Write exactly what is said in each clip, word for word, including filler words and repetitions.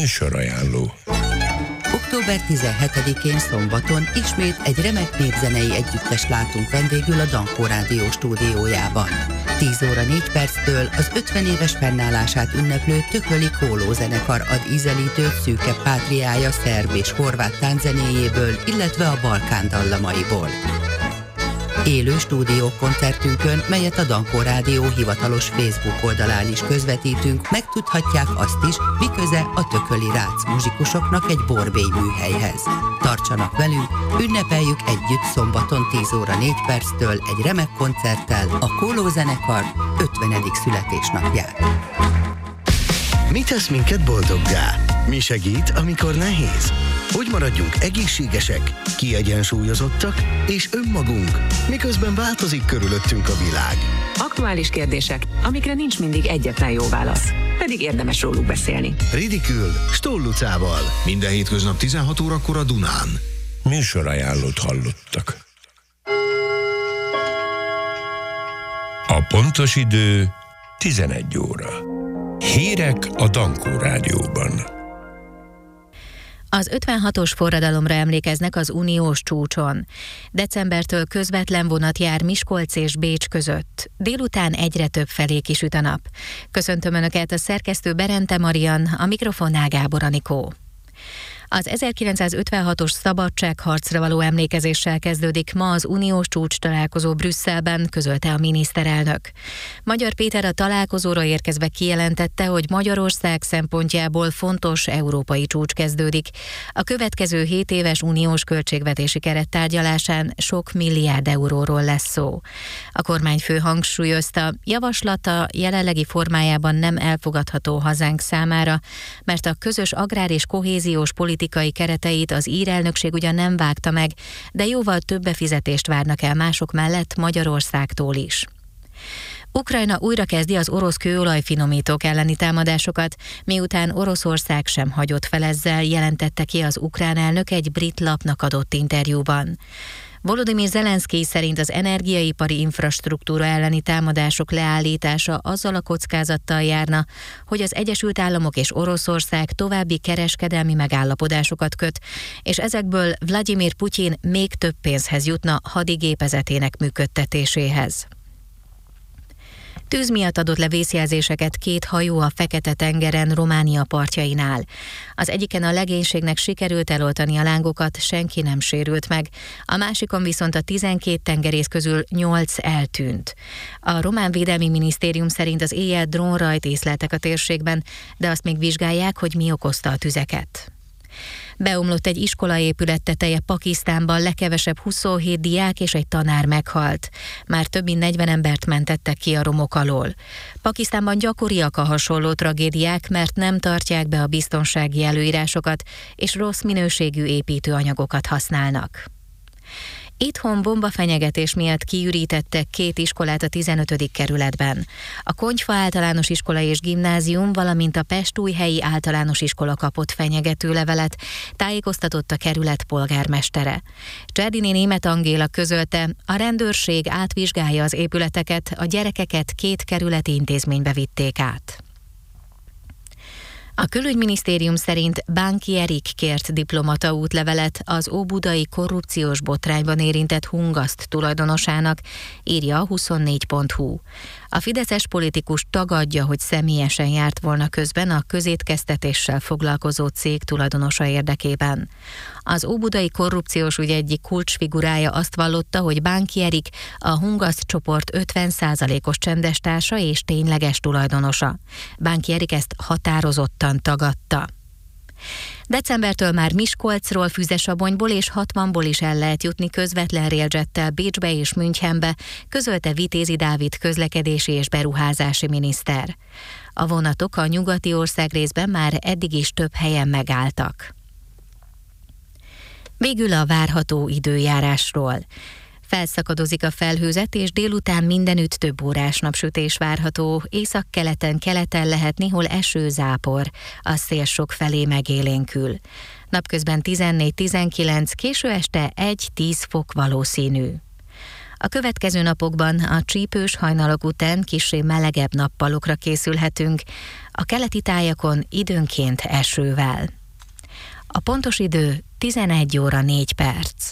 Műsorajánló. október tizenhetedikén szombaton ismét egy remek népzenei együttes látunk vendégül a Dankó Rádió stúdiójában. tíz óra négy perctől az ötven éves fennállását ünneplő Tököli Kóló zenekar ad ízelítőt szűke pátriája szerb és horvát tánczenéjéből, illetve a Balkán dallamaiból. Élő stúdiókoncertünkön, melyet a Dankó Rádió hivatalos Facebook oldalán is közvetítünk, megtudhatják azt is, mi köze a tököli rác muzsikusoknak egy borbély műhelyhez. Tartsanak velünk, ünnepeljük együtt szombaton tíz óra négy perctől egy remek koncerttel a Kóló zenekar ötvenedik születésnapját. Mi tesz minket boldoggá? Mi segít, amikor nehéz? Hogy maradjunk egészségesek, kiegyensúlyozottak és önmagunk, miközben változik körülöttünk a világ. Aktuális kérdések, amikre nincs mindig egyetlen jó válasz, pedig érdemes róluk beszélni. Ridikül Stoll Lucával. Minden hétköznap tizenhat órakor a Dunán. Műsorajánlót hallottak. A pontos idő tizenegy óra. Hírek a Dankó Rádióban. Az ötvenhatos forradalomra emlékeznek az uniós csúcson. Decembertől közvetlen vonat jár Miskolc és Bécs között. Délután egyre több felé kisüt a nap. Köszöntöm Önöket, a szerkesztő Berente Marian, a mikrofonnál Gábor Anikó. Az ezerkilencszázötvenhatos szabadságharcra való emlékezéssel kezdődik ma az uniós csúcs találkozó Brüsszelben, közölte a miniszterelnök. Magyar Péter a találkozóra érkezve kijelentette, hogy Magyarország szempontjából fontos európai csúcs kezdődik. A következő hét éves uniós költségvetési keret tárgyalásán sok milliárd euróról lesz szó. A kormányfő hangsúlyozta, javaslata jelenlegi formájában nem elfogadható hazánk számára, mert a közös agrár- és kohéziós politikai politikai kereteit az ír elnökség ugyan nem vágta meg, de jóval több befizetést várnak el mások mellett Magyarországtól is. Ukrajna újra kezdi az orosz kőolajfinomítók elleni támadásokat, miután Oroszország sem hagyott fel ezzel, jelentette ki az ukrán elnök egy brit lapnak adott interjúban. Volodymyr Zelenszkij szerint az energiaipari infrastruktúra elleni támadások leállítása azzal a kockázattal járna, hogy az Egyesült Államok és Oroszország további kereskedelmi megállapodásokat köt, és ezekből Vladimir Putyin még több pénzhez jutna hadigépezetének működtetéséhez. Tűz miatt adott le vészjelzéseket két hajó a Fekete-tengeren Románia partjainál. Az egyiken a legénységnek sikerült eloltani a lángokat, senki nem sérült meg, a másikon viszont a tizenkét tengerész közül nyolc eltűnt. A román védelmi minisztérium szerint az éjjel drónrajt észleltek a térségben, de azt még vizsgálják, hogy mi okozta a tüzeket. Beomlott egy iskolaépület teteje Pakisztánban, legkevesebb huszonhét diák és egy tanár meghalt. Már több mint negyven embert mentettek ki a romok alól. Pakisztánban gyakoriak a hasonló tragédiák, mert nem tartják be a biztonsági előírásokat, és rossz minőségű építőanyagokat használnak. Itthon bombafenyegetés miatt kiürítettek két iskolát a tizenötödik kerületben. A Konyfa Általános Iskola és Gimnázium, valamint a Pestújhelyi Általános Iskola kapott fenyegető levelet, tájékoztatott a kerület polgármestere. Cserdiné Németh Angéla közölte, a rendőrség átvizsgálja az épületeket, a gyerekeket két kerületi intézménybe vitték át. A külügyminisztérium szerint Bánki Erik kért diplomata útlevelet az óbudai korrupciós botrányban érintett Hungaszt tulajdonosának, írja a huszonnégy pont hu. A fideszes politikus tagadja, hogy személyesen járt volna közben a közétkeztetéssel foglalkozó cég tulajdonosa érdekében. Az óbudai korrupciós ügy egyik kulcsfigurája azt vallotta, hogy Bánki Erik a Hungaszt csoport ötven százalékos csendestársa és tényleges tulajdonosa. Bánki Erik ezt határozottan tagadta. Decembertől már Miskolcról, Füzesabonyból és Hatvanból is el lehet jutni közvetlen railjettel Bécsbe és Münchenbe, közölte Vitézi Dávid közlekedési és beruházási miniszter. A vonatok a nyugati országrészben már eddig is több helyen megálltak. Végül a várható időjárásról. Felszakadozik a felhőzet, és délután mindenütt több órás napsütés várható, északkeleten, keleten lehet néhol eső-zápor, a szél sok felé megélénkül. Napközben tizennégy-tizenkilenc, késő este egy-tíz fok valószínű. A következő napokban a csípős hajnalok után kissé melegebb nappalokra készülhetünk, a keleti tájakon időnként esővel. A pontos idő tizenegy óra négy perc.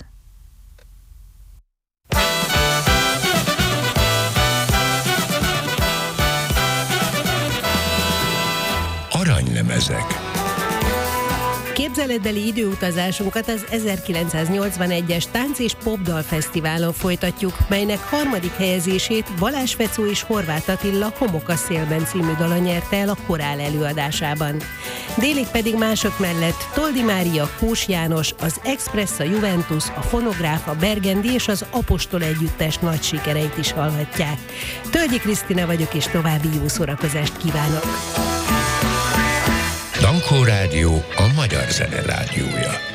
Aranylemezek. Képzeleddeli időutazásunkat az ezerkilencszáznyolcvanegyes Tánc és Popdal Fesztiválon folytatjuk, melynek harmadik helyezését Balázs Fecó és Horváth Attila Homok a szélben című dala nyerte el a korál előadásában. Délig pedig mások mellett Toldi Mária, Kós János, az Express, a Juventus, a Fonográf, a Bergendi és az Apostol együttes nagy sikereit is hallhatják. Tölgyi Krisztina vagyok, és további jó szórakozást kívánok! Dankó Rádió, a magyar zene rádiója.